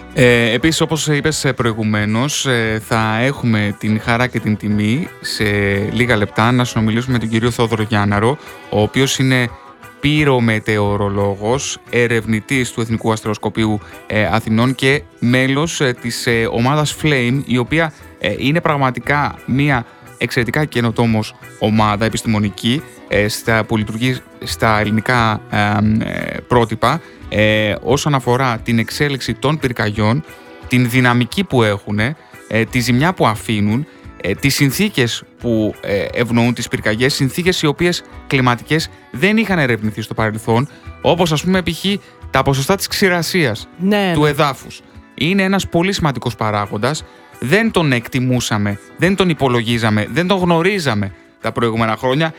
Επίσης, όπως είπες προηγουμένως, θα έχουμε την χαρά και την τιμή σε λίγα λεπτά να συνομιλήσουμε με τον κύριο Θόδωρο Γιάνναρο, ο οποίος είναι πυρομετεωρολόγος, ερευνητής του Εθνικού Αστεροσκοπείου Αθηνών και μέλος της ομάδας Flame, η οποία είναι πραγματικά μια εξαιρετικά καινοτόμος ομάδα επιστημονική που λειτουργεί στα ελληνικά πρότυπα όσον αφορά την εξέλιξη των πυρκαγιών, την δυναμική που έχουν, τη ζημιά που αφήνουν, τις συνθήκες που ευνοούν τις πυρκαγιές, συνθήκες οι οποίες κλιματικές δεν είχαν ερευνηθεί στο παρελθόν, όπως ας πούμε π.χ. τα ποσοστά της ξηρασίας του εδάφους. Είναι ένας πολύ σημαντικός παράγοντας, δεν τον εκτιμούσαμε, δεν τον υπολογίζαμε, δεν τον γνωρίζαμε τα προηγούμενα χρόνια.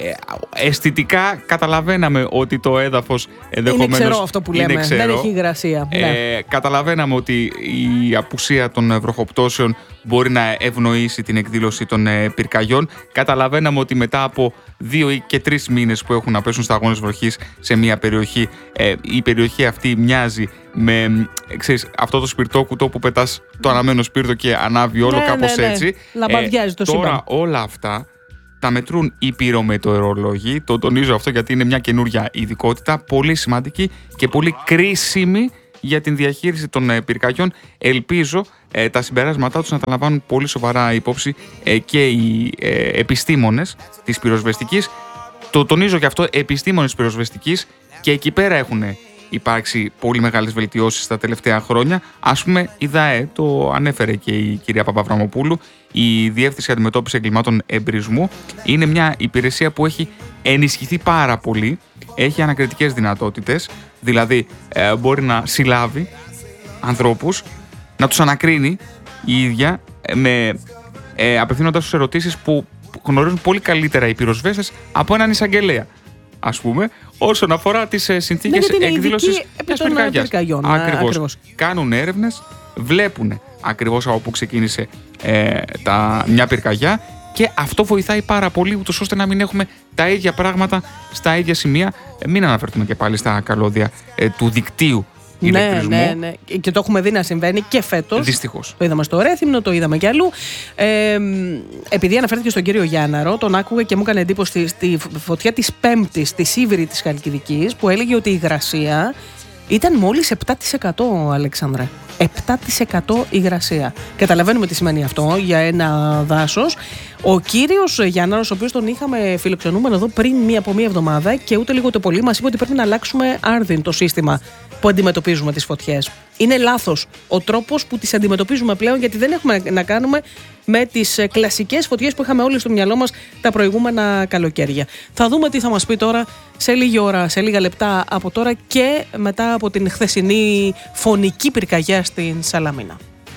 Αισθητικά καταλαβαίναμε ότι το έδαφος ενδεχομένως είναι ξερό αυτό που λέμε, δεν έχει υγρασία. Καταλαβαίναμε ότι η απουσία των βροχοπτώσεων μπορεί να ευνοήσει την εκδήλωση των πυρκαγιών. Καταλαβαίναμε ότι μετά από 2 και 3 μήνες που έχουν να πέσουν σταγόνες βροχής σε μια περιοχή, η περιοχή αυτή μοιάζει με αυτό το σπιρτόκουτο που πετάς το αναμένο σπίρτο και ανάβει όλο κάπως έτσι. Λαμπαδιάζει το σύμπαν. Τώρα όλα αυτά τα μετρούν οι πυρομετεωρολόγοι. Το τονίζω αυτό γιατί είναι μια καινούρια ειδικότητα, πολύ σημαντική και πολύ κρίσιμη για την διαχείριση των πυρκαγιών. Ελπίζω τα συμπεράσματά τους να τα λαμβάνουν πολύ σοβαρά υπόψη και οι επιστήμονες της πυροσβεστικής. Το τονίζω και αυτό, επιστήμονες της πυροσβεστικής, και εκεί πέρα έχουν υπάρξει πολύ μεγάλες βελτιώσεις τα τελευταία χρόνια. Ας πούμε, η ΔΑΕ, το ανέφερε και η κυρία Παπαβραμοπούλου, η Διεύθυνση Αντιμετώπισης Εγκλημάτων Εμπρισμού είναι μια υπηρεσία που έχει ενισχυθεί πάρα πολύ, έχει ανακριτικές δυνατότητες, δηλαδή μπορεί να συλλάβει ανθρώπους, να τους ανακρίνει η ίδια, απευθύνοντας τους ερωτήσεις που γνωρίζουν πολύ καλύτερα οι πυροσβέστες από έναν εισαγγελέα, ας πούμε, όσον αφορά τις συνθήκες εκδήλωσης των πυρκαγιών. Ακριβώς. Κάνουν έρευνες, βλέπουν ακριβώς από πού ξεκίνησε μια πυρκαγιά, και αυτό βοηθάει πάρα πολύ, ούτως ώστε να μην έχουμε τα ίδια πράγματα στα ίδια σημεία. Μην αναφερθούμε και πάλι στα καλώδια του δικτύου ηλεκτρισμού. Ναι. Και το έχουμε δει να συμβαίνει και φέτος. Δυστυχώς. Το είδαμε στο Ρέθυμνο, το είδαμε κι αλλού. Επειδή αναφέρθηκε στον κύριο Γιάνναρο, τον άκουγα και μου έκανε εντύπωση στη φωτιά της Πέμπτης, στη Σίβηρη της Χαλκιδικής, που έλεγε ότι η υγρασία ήταν μόλις 7%, Αλέξανδρε. 7% υγρασία. Καταλαβαίνουμε τι σημαίνει αυτό για ένα δάσος. Ο κύριος Γιάνναρος, ο οποίος τον είχαμε φιλοξενούμενο εδώ πριν από μία εβδομάδα και ούτε λίγο το πολύ, μας είπε ότι πρέπει να αλλάξουμε άρδιν το σύστημα που αντιμετωπίζουμε τις φωτιές. Είναι λάθος ο τρόπος που τις αντιμετωπίζουμε πλέον, γιατί δεν έχουμε να κάνουμε με τις κλασικές φωτιές που είχαμε όλοι στο μυαλό μας τα προηγούμενα καλοκαίρια. Θα δούμε τι θα μας πει τώρα σε λίγη ώρα, σε λίγα λεπτά από τώρα και μετά από την χθεσινή φωνική πυρκαγιά στην Σαλαμίνα.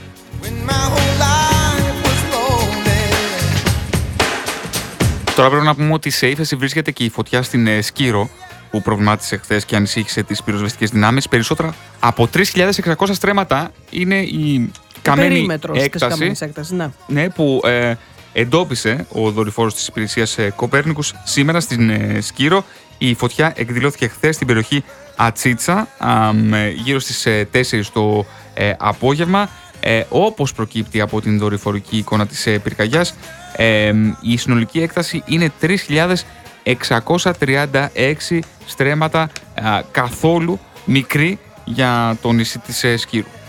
Τώρα πρέπει να πούμε ότι σε ύφεση βρίσκεται και η φωτιά στην Σκύρο, που προβλημάτισε χθες και ανησύχησε τις πυροσβεστικές δυνάμεις. Περισσότερα από 3.600 στρέμματα είναι η καμένη έκταση, ναι, που εντόπισε ο δορυφόρος της υπηρεσίας Κοπέρνικους σήμερα στην Σκύρο. Η φωτιά εκδηλώθηκε χθες στην περιοχή Ατσίτσα γύρω στις 4 το απόγευμα. Όπως προκύπτει από την δορυφορική εικόνα της πυρκαγιάς, η συνολική έκταση είναι 3.636 στρέμματα, καθόλου μικρή για το νησί της Σκύρου.